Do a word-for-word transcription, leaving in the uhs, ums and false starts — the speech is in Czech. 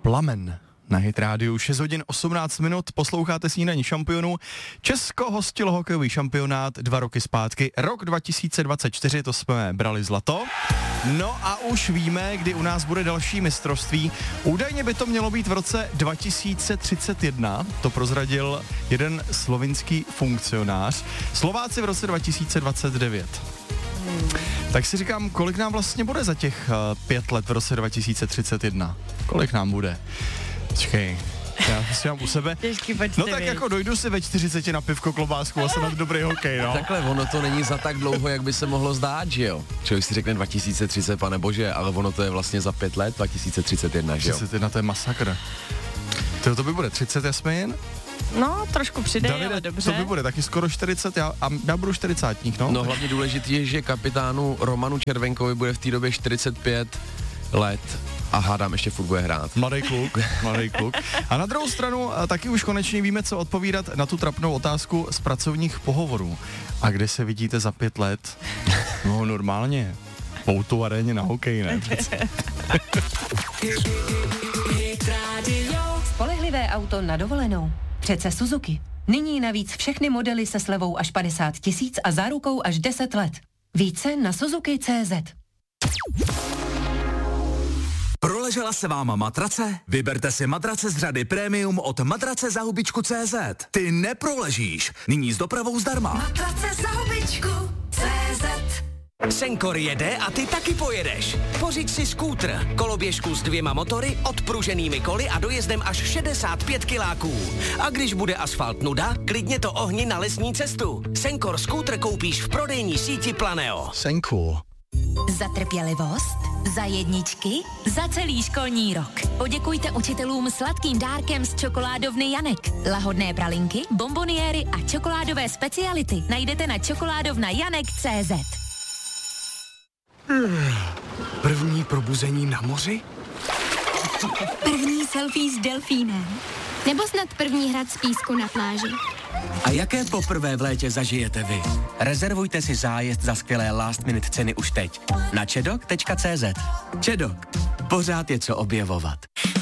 Plamen. Na Hit rádiu šest hodin osmnáct minut, posloucháte Snídaní šampionů. Česko hostilo hokejový šampionát dva roky zpátky. Rok dva tisíce dvacet čtyři, to jsme brali zlato. No a už víme, kdy u nás bude další mistrovství. Údajně by to mělo být v roce dva tisíce třicet jedna, to prozradil jeden slovinský funkcionář. Slováci v roce dva tisíce dvacet devět. Tak si říkám, kolik nám vlastně bude za těch uh, pět let v roce dva tisíce třicet jedna? Kolik nám bude? Počkej, já si mám u sebe. No tak jako dojdu si ve čtyřiceti na pivko, klobásku a jsem na dobrý hokej, no. Takhle, ono to není za tak dlouho, jak by se mohlo zdát, že jo? Člověk si řekne dva tisíce třicet, pane bože, ale ono to je vlastně za pět let, dva tisíce třicet jedna, že jo? třicet jedna, to je masakr. To, to by bude třicet, Jasmin? No, trošku přidej, Davide, ale dobře. to by bude taky skoro čtyřicet, já, a já budu čtyřicátník, no. No hlavně důležitý je, že kapitánu Romanu Červenkovi bude v té době čtyřicet pět let a hádám, ještě furt bude hrát. Mladý kluk, mladý kluk. A na druhou stranu taky už konečně víme, co odpovídat na tu trapnou otázku z pracovních pohovorů. A kde se vidíte za pět let? No normálně. V Outu aréně na hokej, ne? Spolehlivé auto na dovolenou. Přece Suzuki. Nyní navíc všechny modely se slevou až padesát tisíc a zárukou až deset let. Více na Suzuki tečka cé zet. Proležela se váma matrace? Vyberte si matrace z řady Premium od matrace za hubičku tečka cé zet. Ty neproležíš. Nyní s dopravou zdarma. Matrace za hubičku tečka cé zet. Senkor jede a ty taky pojedeš. Pořiď si skútr, koloběžku s dvěma motory, odpruženými koly a dojezdem až šedesát pět kiláků. A když bude asfalt nuda, klidně to ohni na lesní cestu. Senkor skútr koupíš v prodejní síti Planeo. Senkor. Za trpělivost, za jedničky, za celý školní rok. Poděkujte učitelům sladkým dárkem z čokoládovny Janek. Lahodné pralinky, bomboniéry a čokoládové speciality najdete na čokoládovna janek tečka cé zet. První probuzení na moři? První selfie s delfínem. Nebo snad první hrad z písku na pláži. A jaké poprvé v létě zažijete vy? Rezervujte si zájezd za skvělé last minute ceny už teď na čedok tečka cé zet. Čedok. Pořád je co objevovat.